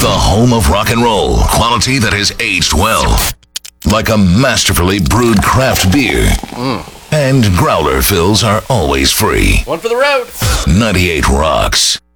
The home of rock and roll. Quality that has aged well. Like a masterfully brewed craft beer. And growler fills are always free. One for the road. 98 Rocks.